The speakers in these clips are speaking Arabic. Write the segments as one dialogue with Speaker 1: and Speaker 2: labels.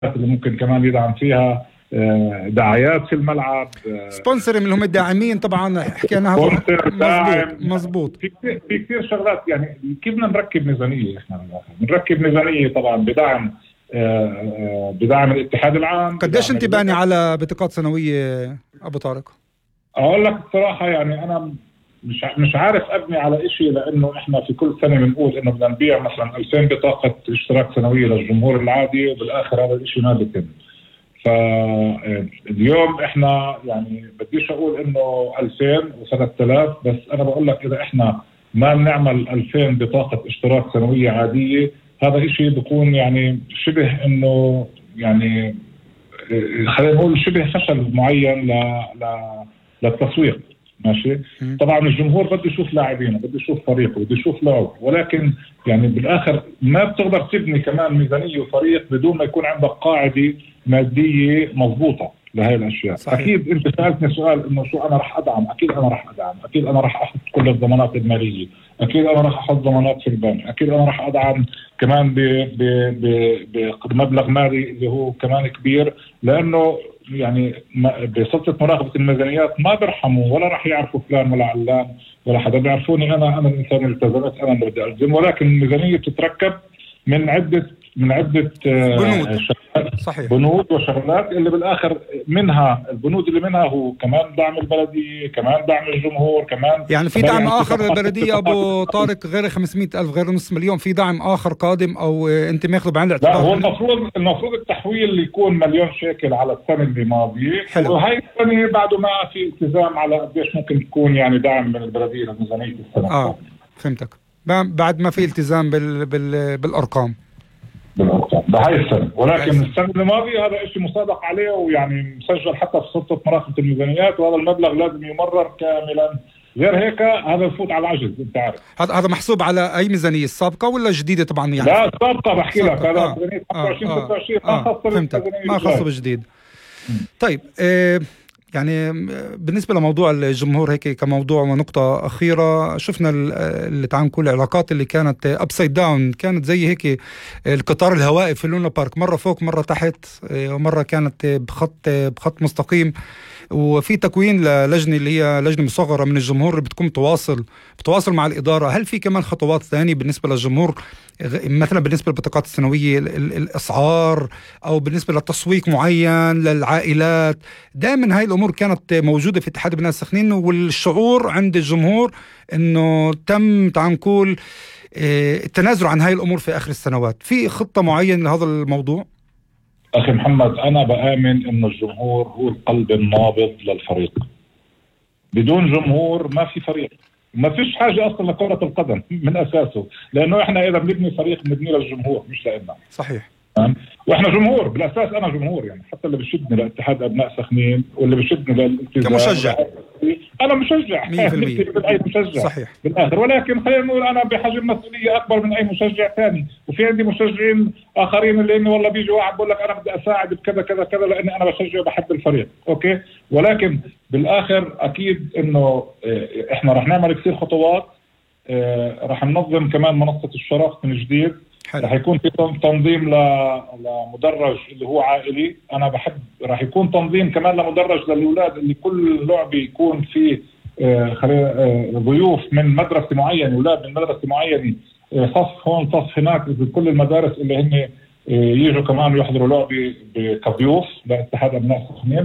Speaker 1: اللي ممكن كمان يدعم فيها، دعايات في الملعب،
Speaker 2: سبونسر من هم الداعمين طبعا حكينا هذا. مزبوط.
Speaker 1: في كثير شغلات. يعني كيف بدنا نركب ميزانية؟ احنا بنركب ميزانية طبعا بدعم الاتحاد العام.
Speaker 2: قديش انت باني على بطاقات سنوية ابو طارق؟
Speaker 1: اقول لك الصراحة يعني انا مش عارف ابني على اشي، لانه احنا في كل سنة بنقول انه بدنا نبيع مثلا 2000 بطاقة اشتراك سنوية للجمهور العادي، وبالاخر هذا الاشي ما بيتم. فاليوم احنا يعني بديش اقول انه 2000 و3000، بس انا بقول لك اذا احنا ما بنعمل 2000 بطاقة اشتراك سنوية عادية، هذا اشي بيكون يعني شبه انه يعني خلينا نقول شبه فشل معين للتسويق. ماشي. طبعا الجمهور بده يشوف لاعبينه، بده يشوف فريقه، بده يشوف لعب، ولكن يعني بالاخر ما بتقدر تبني كمان ميزانيه وفريق بدون ما يكون عندك قاعده ماديه مضبوطه لهي الاشياء. صحيح. اكيد انت سالتني سؤال انه شو انا راح ادعم. اكيد انا راح ادعم، اكيد انا راح احط كل الضمانات الماليه، اكيد انا راح احط ضمانات في البنك، اكيد انا راح ادعم كمان بمبلغ مالي اللي هو كمان كبير، لانه يعني بسلطة مراقبة الميزانيات ما بيرحموا ولا راح يعرفوا فلان ولا علان ولا حدا. بيعرفوني أنا الإنسان اللي التزمت، أنا اللي بدي ألزم. ولكن الميزانية بتتركب من عدة
Speaker 2: بنود. صحيح.
Speaker 1: بنود وشغلات اللي بالآخر منها البنود اللي منها هو كمان دعم البلدية، كمان دعم الجمهور، كمان
Speaker 2: يعني في دعم آخر للبلدية أبو طارق غير 500,000 غير نص مليون؟ في دعم آخر قادم أو أنت ماخذ بعين الاعتبار؟
Speaker 1: لا، هو المفروض التحويل اللي يكون 1,000,000 شيكل على السنة الماضية. حلو. وهي السنة بعده ما في التزام على قديش ممكن تكون يعني دعم من البلدية لميزانية السنة.
Speaker 2: فهمتك. بعد ما في التزام بالأرقام
Speaker 1: بهاي السنة. ولكن السنة الماضية هذا إشي مصادق عليه، ويعني مسجل حتى في سلطة مراقبة الميزانيات، وهذا المبلغ لازم يمرر كاملا. غير هيك هذا يفوت على العجز. انت عارف
Speaker 2: هذا محسوب على اي ميزانية السابقة ولا جديدة؟ طبعا يعني
Speaker 1: لا، السابقة بحكي لك. هذا ميزانية 25 ما خاصة
Speaker 2: ما خاصة بالجديد. طيب يعني بالنسبة لموضوع الجمهور هيك كموضوع ونقطة أخيرة، شفنا اللي تعال كل العلاقات اللي كانت أبسايد داون، كانت زي هيك القطار الهوائي في لونا بارك، مرة فوق مرة تحت، ومرة كانت بخط مستقيم. وفي تكوين للجنة اللي هي لجنة مصغرة من الجمهور اللي بتكون بتواصل مع الإدارة. هل في كمان خطوات ثانية بالنسبة للجمهور، مثلا بالنسبة للبطاقات السنوية، الأسعار، أو بالنسبة للتسويق معين للعائلات؟ دائما هاي الأمور كانت موجودة في اتحاد بناء السخنين، والشعور عند الجمهور أنه تم تعنكول التنازل عن هاي الأمور في آخر السنوات. في خطة معينة لهذا الموضوع؟
Speaker 1: أخي محمد، أنا بآمن أن الجمهور هو القلب النابض للفريق. بدون جمهور ما في فريق، ما فيش حاجة أصلا لكرة القدم من أساسه، لأنه إحنا إذا بنبني فريق بنبني للجمهور مش لإلنا.
Speaker 2: صحيح.
Speaker 1: واحنا جمهور بالاساس. انا جمهور يعني، حتى اللي بيشدني لاتحاد ابناء سخنين واللي بيشدني للالتزام
Speaker 2: كمشجع،
Speaker 1: انا مشجع 100% من اي مشجع.
Speaker 2: صحيح.
Speaker 1: بالاخر، ولكن خلينا نقول انا بحجم مسؤوليه اكبر من اي مشجع ثاني، وفي عندي مشجعين اخرين اللي انه والله بيجي واحد بقول لك انا بدي اساعد بكذا كذا كذا لاني انا بشجع وبحب الفريق. اوكي، ولكن بالاخر اكيد انه احنا رح نعمل كثير خطوات. رح ننظم كمان منصه الشرف من جديد. رح يكون في تنظيم لمدرج اللي هو عائلي. أنا بحب رح يكون تنظيم كمان لمدرج للأولاد اللي كل لعبة يكون فيه ضيوف من مدرسة معينة، أولاد من مدرسة معينة، صف هون صف هناك، في كل المدارس اللي هن يجوا كمان يحضروا لعبة كضيوف لاتحاد أبناء سخنين.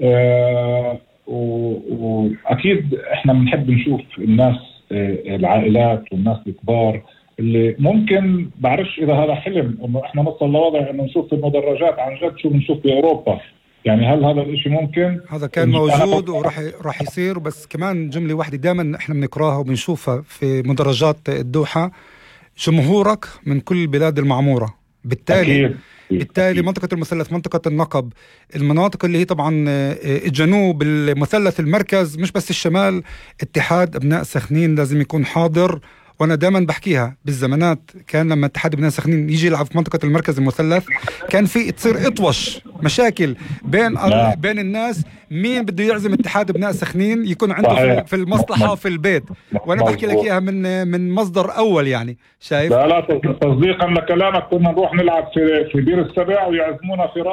Speaker 1: وأكيد إحنا بنحب نشوف الناس، العائلات والناس الكبار اللي ممكن بعرفش إذا هذا حلم إنه إحنا نوصل لوضع إنه نشوف في المدرجات عن جد شو بنشوف في أوروبا. يعني هل هذا الإشي ممكن؟
Speaker 2: هذا كان موجود وراح يصير. بس كمان جملة واحدة دائما إحنا بنقراها وبنشوفها في مدرجات الدوحة: جمهورك من كل البلاد المعمورة. بالتالي منطقة المثلث، منطقة النقب، المناطق اللي هي طبعا الجنوب، المثلث، المركز، مش بس الشمال، اتحاد أبناء سخنين لازم يكون حاضر وانا دائما بحكيها بالزمانات، كان لما اتحاد بناء سخنين يجي يلعب في منطقه المركز المثلث كان في تصير اطوش مشاكل بين الناس، مين بده يعزم اتحاد بناء سخنين يكون عنده في المصلحه في البيت. وانا بحكي لك اياها من مصدر اول، يعني شايف.
Speaker 1: لا تصديقا لكلامك كنا نروح نلعب في بير السبع ويعزمونا في